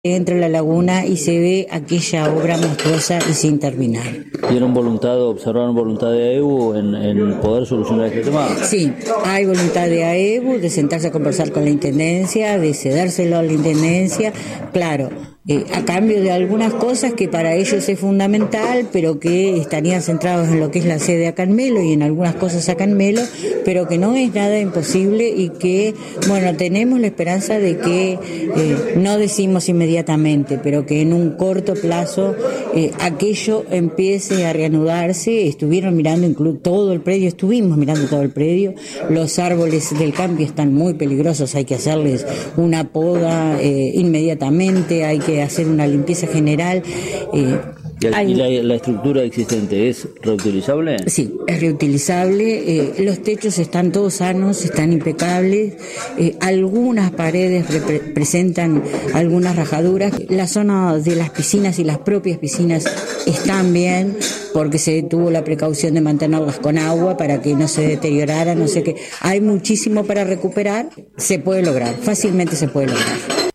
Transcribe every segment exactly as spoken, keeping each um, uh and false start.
Entra a la laguna y se ve aquella obra monstruosa y sin terminar. ¿Tienen voluntad, observaron voluntad de A E B U en, en poder solucionar este tema? Sí, hay voluntad de A E B U de sentarse a conversar con la Intendencia, de cedérselo a la Intendencia, claro, eh, a cambio de algunas cosas que para ellos es fundamental, pero que estarían centrados en lo que es la sede acá en Melo y en algunas cosas acá en Melo, pero que no es nada imposible y que, bueno, tenemos la esperanza de que, eh, no decimos inmediatamente, pero que en un corto plazo eh, aquello empiece a reanudarse. Estuvieron mirando incluso todo el predio, estuvimos mirando todo el predio, los árboles del camping están muy peligrosos, hay que hacerles una poda eh, inmediatamente, hay que hacer una limpieza general. Eh, ¿Y, el, hay, y la, la estructura existente es reutilizable? Sí, es reutilizable. Eh, los techos están todos sanos, están impecables. Eh, algunas paredes repre- presentan algunas rajaduras. La zona de las piscinas y las propias piscinas están bien porque se tuvo la precaución de mantenerlas con agua para que no se deterioraran, no sé qué. Hay muchísimo para recuperar. Se puede lograr, fácilmente se puede lograr.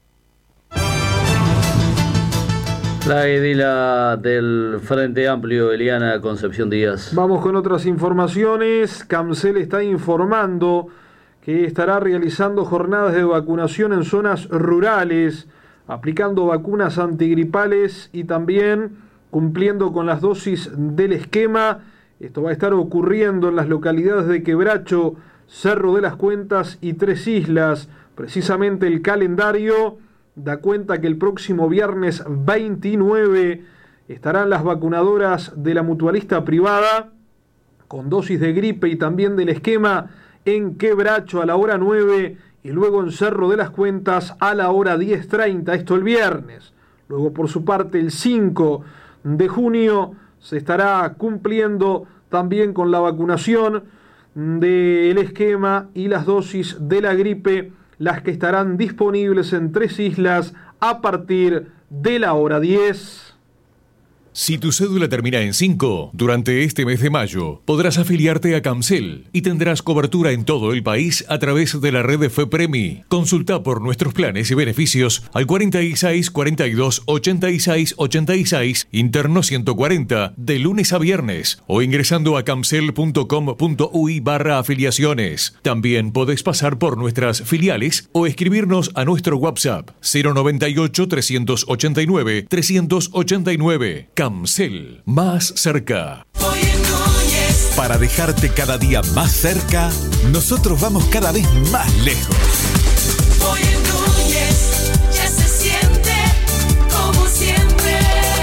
La edila del Frente Amplio, Eliana Concepción Díaz. Vamos con otras informaciones. CAMCEL está informando que estará realizando jornadas de vacunación en zonas rurales, aplicando vacunas antigripales y también cumpliendo con las dosis del esquema. Esto va a estar ocurriendo en las localidades de Quebracho, Cerro de las Cuentas y Tres Islas. Precisamente el calendario da cuenta que el próximo viernes veintinueve estarán las vacunadoras de la mutualista privada con dosis de gripe y también del esquema en Quebracho a la hora nueve y luego en Cerro de las Cuentas a la hora diez treinta, esto el viernes. Luego por su parte el cinco de junio se estará cumpliendo también con la vacunación del esquema y las dosis de la gripe, las que estarán disponibles en Tres Islas a partir de la hora diez. Si tu cédula termina en cinco, durante este mes de mayo podrás afiliarte a CAMCEL y tendrás cobertura en todo el país a través de la red de FEPREMI. Consulta por nuestros planes y beneficios al cuarenta y seis, cuarenta y dos, ochenta y seis, ochenta y seis, interno ciento cuarenta, de lunes a viernes, o ingresando a camcel punto com punto uy barra afiliaciones. También podés pasar por nuestras filiales o escribirnos a nuestro WhatsApp cero noventa y ocho, trescientos ochenta y nueve, trescientos ochenta y nueve. CAMCEL, más cerca. Para dejarte cada día más cerca, nosotros vamos cada vez más lejos. Hoy en Núñez ya se siente como siempre.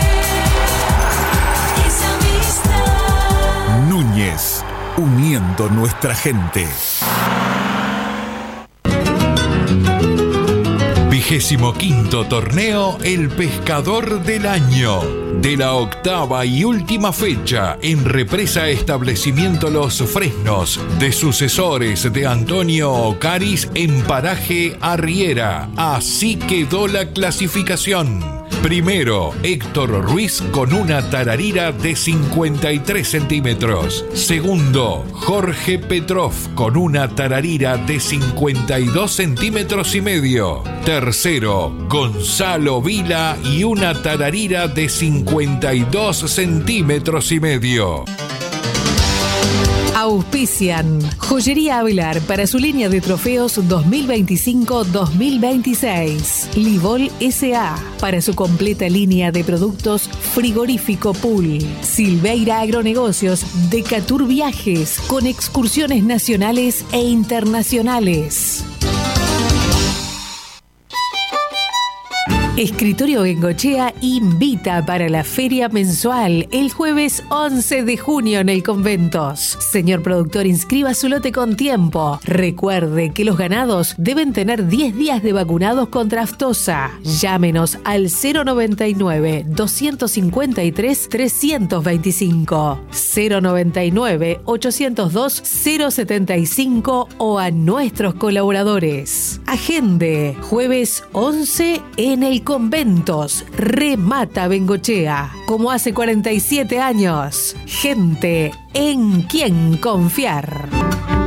Esa amistad. Núñez, uniendo nuestra gente. Vigésimo quinto torneo El Pescador del Año. De la octava y última fecha en Represa Establecimiento Los Fresnos, de sucesores de Antonio Ocaris en Paraje Arriera. Así quedó la clasificación. Primero, Héctor Ruiz con una tararira de cincuenta y tres centímetros. Segundo, Jorge Petrov con una tararira de cincuenta y dos centímetros y medio. Tercero, Gonzalo Vila y una tararira de cincuenta y dos centímetros y medio. Auspician Joyería Avelar para su línea de trofeos dos mil veinticinco dos mil veintiséis. Livol S A para su completa línea de productos frigorífico pool. Silveira Agronegocios, Decatur Viajes con excursiones nacionales e internacionales. Escritorio Bengochea invita para la feria mensual el jueves once de junio en el Conventos. Señor productor, inscriba su lote con tiempo. Recuerde que los ganados deben tener diez días de vacunados contra aftosa. Llámenos al cero noventa y nueve, doscientos cincuenta y tres, trescientos veinticinco, cero noventa y nueve, ochocientos dos, cero setenta y cinco o a nuestros colaboradores. Agende, jueves once en el Conventos. Remata Bengochea, como hace cuarenta y siete años. Gente en quien confiar.